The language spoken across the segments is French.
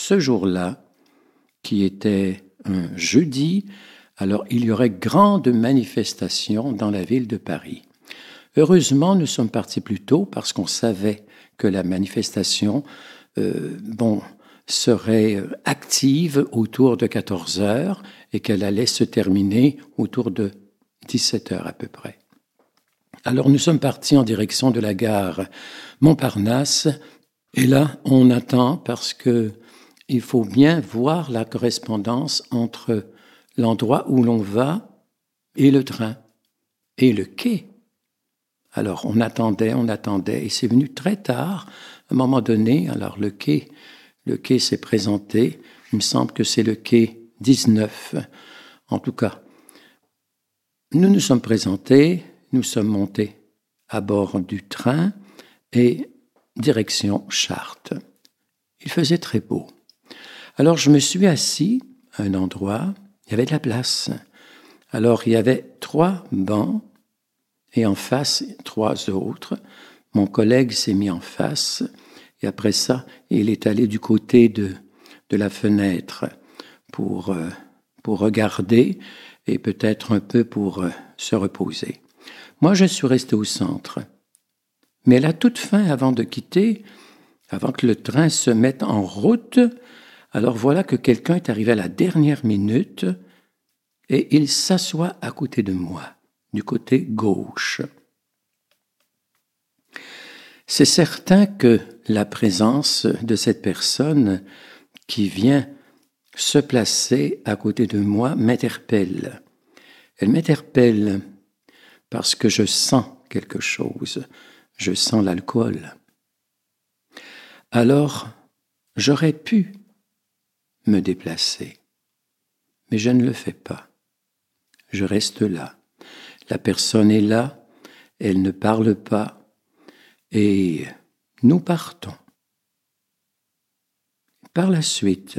ce jour-là, qui était un jeudi, alors il y aurait grande manifestation dans la ville de Paris. Heureusement, nous sommes partis plus tôt parce qu'on savait que la manifestation serait active autour de 14 heures et qu'elle allait se terminer autour de 17 heures à peu près. Alors nous sommes partis en direction de la gare Montparnasse et là on attend parce que il faut bien voir la correspondance entre l'endroit où l'on va et le train et le quai. Alors on attendait et c'est venu très tard. À un moment donné, alors le quai s'est présenté. Il me semble que c'est le quai 19. En tout cas, nous nous sommes présentés, nous sommes montés à bord du train et direction Chartres. Il faisait très beau. Alors je me suis assis à un endroit, il y avait de la place. Alors il y avait 3 bancs et en face 3 autres. Mon collègue s'est mis en face et après ça, il est allé du côté de la fenêtre pour regarder et peut-être un peu pour se reposer. Moi, je suis resté au centre. Mais à la toute fin, avant de quitter, avant que le train se mette en route, alors voilà que quelqu'un est arrivé à la dernière minute et il s'assoit à côté de moi, du côté gauche. C'est certain que la présence de cette personne qui vient se placer à côté de moi m'interpelle. Elle m'interpelle parce que je sens quelque chose, je sens l'alcool. Alors, j'aurais pu me déplacer, mais je ne le fais pas. Je reste là. La personne est là, elle ne parle pas, et nous partons. Par la suite,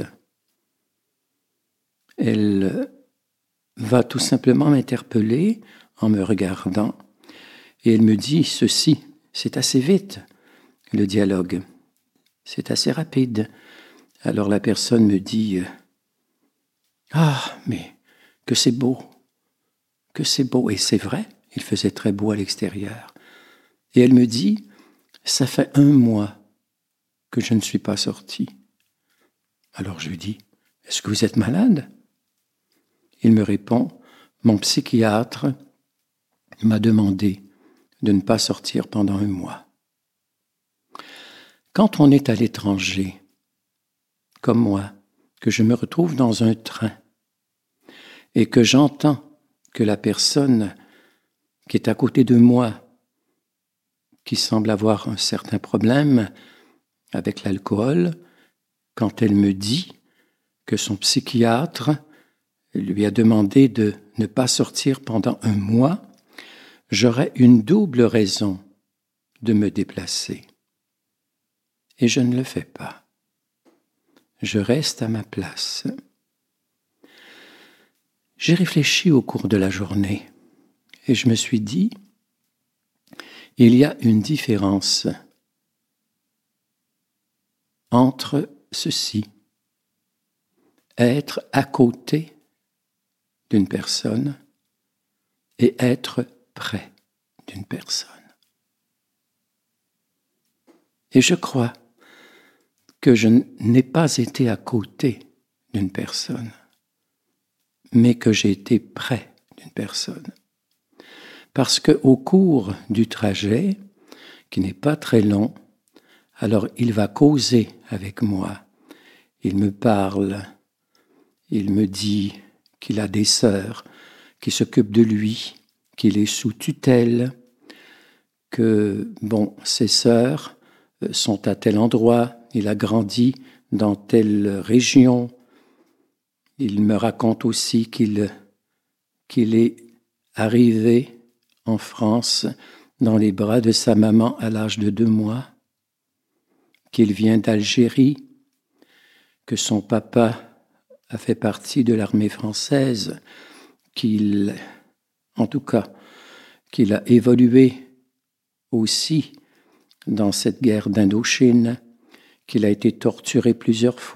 elle va tout simplement m'interpeller en me regardant, et elle me dit ceci, c'est assez vite, le dialogue, c'est assez rapide. Alors la personne me dit « Ah, mais que c'est beau !» Et c'est vrai, il faisait très beau à l'extérieur. Et elle me dit « Ça fait 1 mois que je ne suis pas sorti. » Alors je lui dis « Est-ce que vous êtes malade ?» Il me répond « Mon psychiatre m'a demandé de ne pas sortir pendant 1 mois. » Quand on est à l'étranger, comme moi, que je me retrouve dans un train et que j'entends que la personne qui est à côté de moi, qui semble avoir un certain problème avec l'alcool, quand elle me dit que son psychiatre lui a demandé de ne pas sortir pendant 1 mois, j'aurais une double raison de me déplacer. Et je ne le fais pas. Je reste à ma place. J'ai réfléchi au cours de la journée et je me suis dit, il y a une différence entre ceci, être à côté d'une personne et être près d'une personne. Et je crois que je n'ai pas été à côté d'une personne, mais que j'ai été près d'une personne. Parce qu'au cours du trajet, qui n'est pas très long, alors il va causer avec moi. Il me parle, il me dit qu'il a des sœurs qui s'occupent de lui, qu'il est sous tutelle, que, ses sœurs sont à tel endroit, il a grandi dans telle région. Il me raconte aussi qu'il est arrivé en France dans les bras de sa maman à l'âge de 2 mois, qu'il vient d'Algérie, que son papa a fait partie de l'armée française, qu'il a évolué aussi dans cette guerre d'Indochine, qu'il a été torturé plusieurs fois.